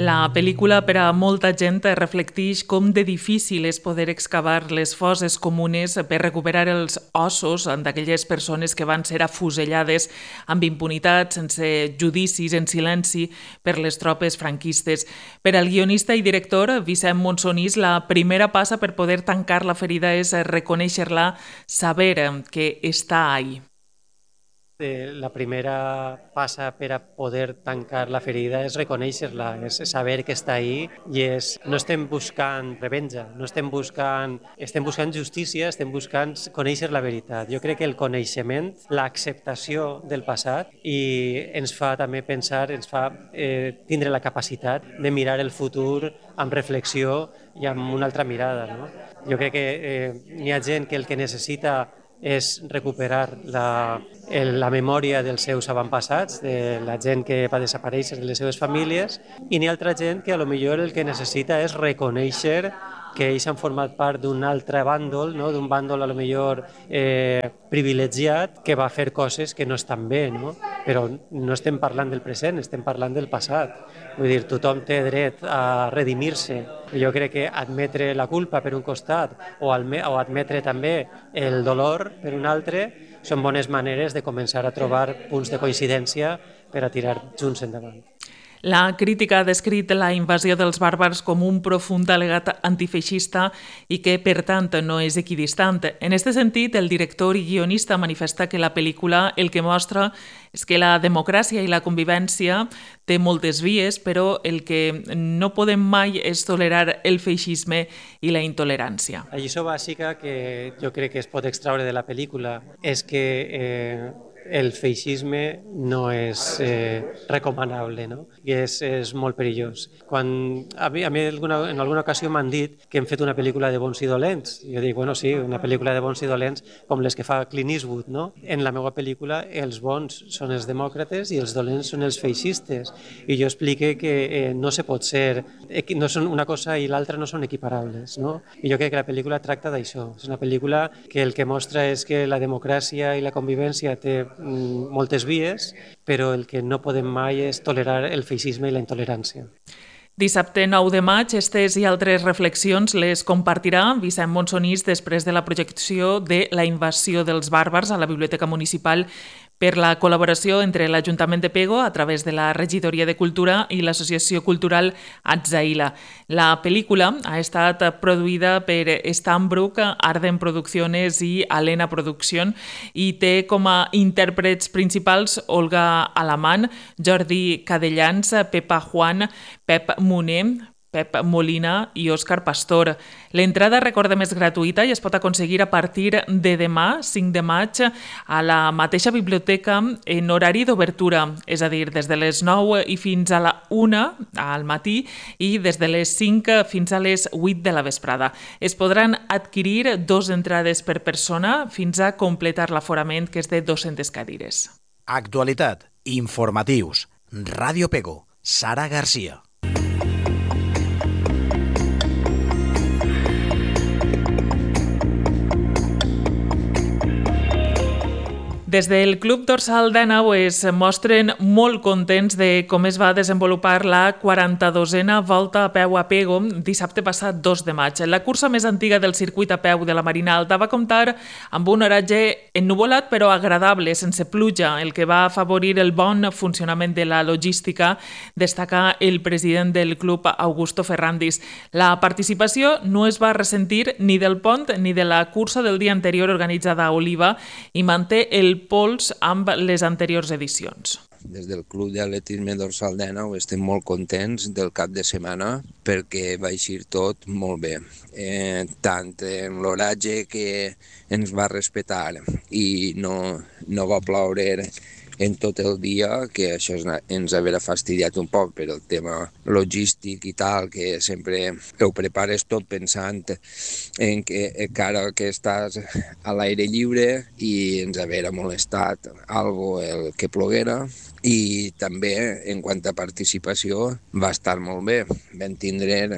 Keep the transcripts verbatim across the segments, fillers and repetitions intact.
La pel·lícula per a molta gent reflecteix com de difícil és poder excavar les fosses comunes per recuperar els ossos d'aquelles persones que van ser afusellades amb impunitat, sense judicis, en silenci, per les tropes franquistes. Per al guionista i director Vicent Monsonís, la primera passa per poder tancar la ferida és reconèixer-la, saber que està ahí. La primera passa per a poder tancar la ferida és reconèixer-la, és saber que està ahí i és, no estem buscant revenja, no estem buscant, estem buscant justícia, estem buscant conèixer la veritat. Jo crec que el coneixement, l'acceptació del passat i ens fa també pensar, ens fa eh, tindre la capacitat de mirar el futur amb reflexió i amb una altra mirada. No? Jo crec que eh, hi ha gent que el que necessita és recuperar la, el, la memòria dels seus avantpassats, de la gent que va desaparèixer, de les seves famílies, i n'hi ha altra gent que a lo millor el que necessita és reconèixer que ells han format part d'un altre bàndol, no? D'un bàndol a lo millor eh, privilegiat que va fer coses que no estan bé, no? Però no estem parlant del present, estem parlant del passat. Vull dir, tothom té dret a redimir-se. Jo crec que admetre la culpa per un costat o, o admetre també el dolor per un altre són bones maneres de començar a trobar punts de coincidència per a tirar junts endavant. La crítica ha descrit la invasió dels bàrbars com un profund al·legat antifeixista i que, per tant, no és equidistant. En aquest sentit, el director i guionista manifesta que la pel·lícula el que mostra és que la democràcia i la convivència té moltes vies, però el que no podem mai és tolerar el feixisme i la intolerància. La lliçó bàsica que jo crec que es pot extraure de la pel·lícula és que eh, el feixisme no és eh, recomanable, no? I és, és molt perillós. Quan, a mi, a mi alguna, en alguna ocasió m'han dit que hem fet una pel·lícula de bons i dolents. I jo dic, bueno, sí, una pel·lícula de bons i dolents com les que fa Clint Eastwood, no? En la meva pel·lícula els bons són els demòcrates i els dolents són els feixistes. I jo explique que eh, no se pot ser, no són una cosa i l'altra no són equiparables, no? I jo crec que la pel·lícula tracta d'això. És una pel·lícula que el que mostra és que la democràcia i la convivència té moltes vies, però el que no podem mai és tolerar el feixisme i la intolerància. Dissabte nou de maig, aquestes i altres reflexions les compartirà Vicent Monsonís després de la projecció de La invasió dels bàrbars a la Biblioteca Municipal per la col·laboració entre l'Ajuntament de Pego a través de la Regidoria de Cultura i l'Associació Cultural Atzaïla. La pel·lícula ha estat produïda per Stambrook, Arden Producciones i Alena Production i té com a intèrprets principals Olga Alamán, Jordi Cadellans, Pepa Juan, Pep Moner, Pep Molina i Òscar Pastor. L'entrada, recordem, és gratuïta i es pot aconseguir a partir de demà, cinc de maig, a la mateixa biblioteca en horari d'obertura, és a dir, des de les nou i fins a la una al matí i des de les cinc fins a les vuit de la vesprada. Es podran adquirir dos entrades per persona fins a completar l'aforament, que és de dues-centes cadires. Actualitat, informatius, Ràdio Pego, Sara Garcia. Des del Club Dorsal d'Àneu es mostren molt contents de com es va desenvolupar la quaranta-dosena Volta a peu a Pego dissabte passat dos de maig. La cursa més antiga del circuit a peu de la Marina Alta va comptar amb un oratge ennuvolat però agradable, sense pluja, el que va afavorir el bon funcionament de la logística, destaca el president del club, Augusto Ferrandis. La participació no es va ressentir ni del pont ni de la cursa del dia anterior organitzada a Oliva i manté el pols amb les anteriors edicions. Des del Club d'Atletisme Dorsal d'Àneu estem molt contents del cap de setmana perquè va eixir tot molt bé. Eh, tant en l'oratge que ens va respectar i no, no va ploure en tot el dia, que això ens havia fastidiat un poc per el tema logístic i tal, que sempre ho prepares tot pensant en que encara que estàs a l'aire lliure i ens havia molestat algo el que ploguera. I també, en quant a participació, va estar molt bé. Vam tindre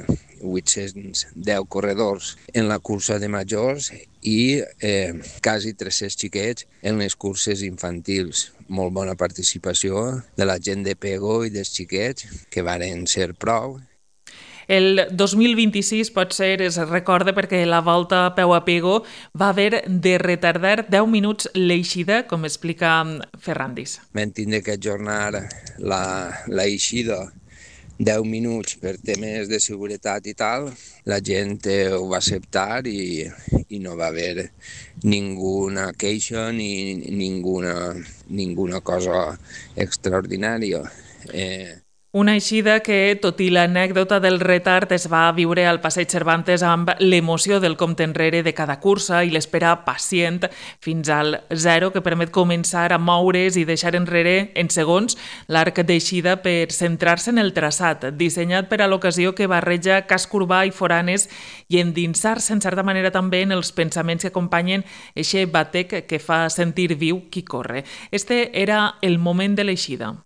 vuit-cents deu corredors en la cursa de majors i eh, quasi tres-cents xiquets en les curses infantils. Molt bona participació de la gent de Pego i dels xiquets, que varen ser prou. El dos mil vint-i-sis potser es recorda perquè la volta peu a Pego va haver de retardar deu minuts l'eixida, com explica Ferrandis. Vam tindre que ajornar la, la eixida deu minuts per temes de seguretat i tal. La gent eh, ho va acceptar i, i no va haver ninguna queixa ni ninguna, ninguna cosa extraordinària. Eh, Una eixida que, tot i l'anècdota del retard, es va viure al Passeig Cervantes amb l'emoció del compte enrere de cada cursa i l'espera pacient fins al zero, que permet començar a moure's i deixar enrere, en segons, l'arc d'eixida per centrar-se en el traçat, dissenyat per a l'ocasió que barreja casc urbà i foranes i endinsar-se, en certa manera, també en els pensaments que acompanyen eixe batec que fa sentir viu qui corre. Este era el moment de l'eixida.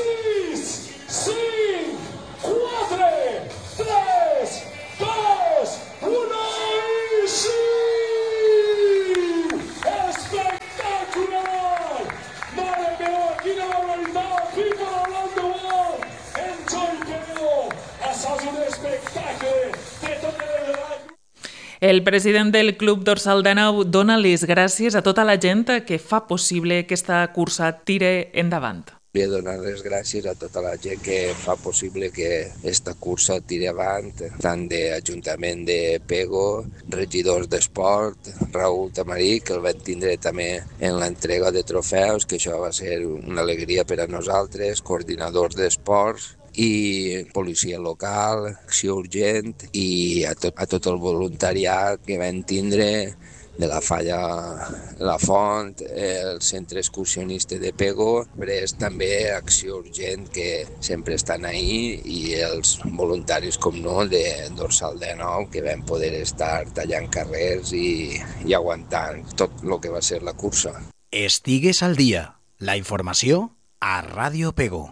El president del Club Dorsaldana dona les gràcies a tota la gent que fa possible que aquesta cursa tire endavant. Volia donar les gràcies a tota la gent que fa possible que aquesta cursa tiri avant, tant d'Ajuntament de Pego, regidors d'esport, Raül Tamarí, que el vam tindre també en l'entrega de trofeus, que això va ser una alegria per a nosaltres, coordinadors d'esports, i policia local, acció urgent i a tot, a tot el voluntariat que vam tindre de la Falla La Font, el centre excursionista de Pego, després també acció urgent que sempre estan ahí i els voluntaris, com no, de Dorsal de Nou, que vam poder estar tallant carrers i, i aguantant tot el que va ser la cursa. Estigues al dia. La informació a Ràdio Pego.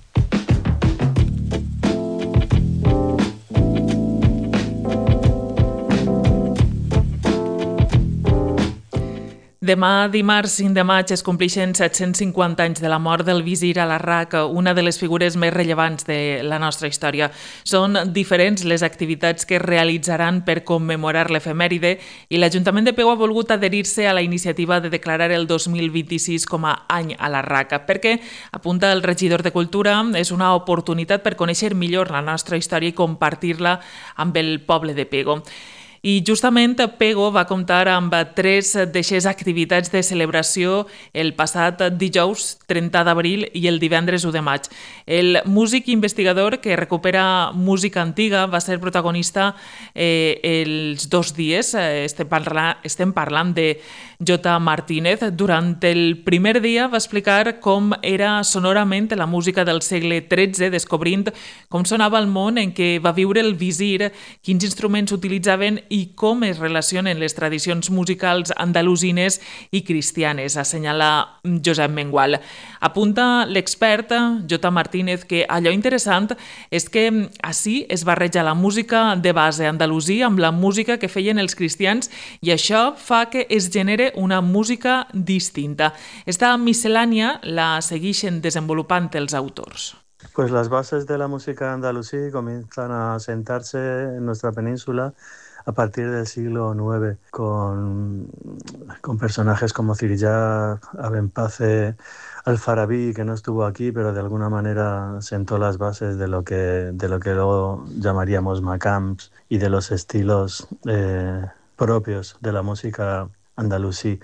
Demà, dimarts cinc de maig, es compleixen set-cents cinquanta anys de la mort del visir Alarraq, una de les figures més rellevants de la nostra història. Són diferents les activitats que es realitzaran per commemorar l'efemèride i l'Ajuntament de Pego ha volgut adherir-se a la iniciativa de declarar el dos mil vint-i-sis com a any Alarraq, perquè, apunta el regidor de Cultura, és una oportunitat per conèixer millor la nostra història i compartir-la amb el poble de Pego. I justament Pego va comptar amb tres d'eixes activitats de celebració el passat dijous trenta d'abril i el divendres u de maig. El músic investigador que recupera música antiga va ser protagonista eh, els dos dies. Estem, parla, estem parlant de Jota Martínez. Durant el primer dia va explicar com era sonorament la música del segle tretze, descobrint com sonava el món en què va viure el visir, quins instruments utilitzaven i com es relacionen les tradicions musicals andalusines i cristianes, assenyala Josep Mengual. Apunta l'expert Jota Martínez que allò interessant és que així es barreja la música de base andalusí amb la música que feien els cristians i això fa que es genere una música distinta. Esta miscel·lània la segueixen desenvolupant els autors. Pues las bases de la música andalusí comienzan a sentarse en nuestra península a partir del siglo nueve, con, con personajes como Cirillat, Abenpace, Alfarabí, que no estuvo aquí, pero de alguna manera sentó las bases de lo que, de lo que luego llamaríamos macams y de los estilos eh, propios de la música andalusí.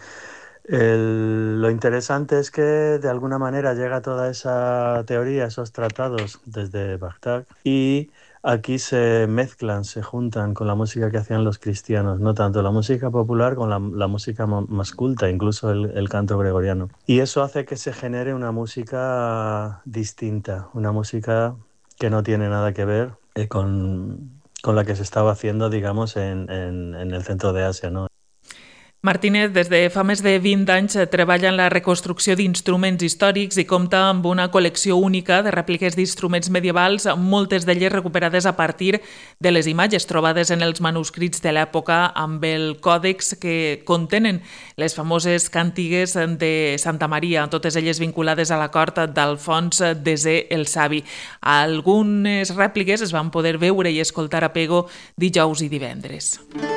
El, lo interesante es que de alguna manera llega toda esa teoría, esos tratados desde Bagdad y aquí se mezclan, se juntan con la música que hacían los cristianos, no tanto la música popular con la, la música más culta, incluso el, el canto gregoriano. Y eso hace que se genere una música distinta, una música que no tiene nada que ver eh, con, con la que se estaba haciendo, digamos, en, en, en el centro de Asia, ¿no? Martínez, des de fa més de vint anys, treballa en la reconstrucció d'instruments històrics i compta amb una col·lecció única de rèpliques d'instruments medievals, moltes d'elles recuperades a partir de les imatges trobades en els manuscrits de l'època amb el còdex que contenen les famoses càntigues de Santa Maria, totes elles vinculades a la cort d'Alfons desè el Savi. Algunes rèpliques es van poder veure i escoltar a Pego dijous i divendres.